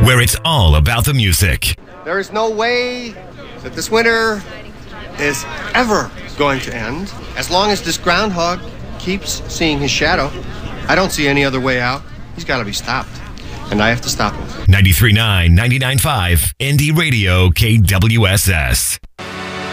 where it's all about the music. There is no way that this winter is ever going to end. As long as this groundhog keeps seeing his shadow, I don't see any other way out. He's got to be stopped. And I have to stop him. 93.9, 99.5, Indie Radio, KWSS.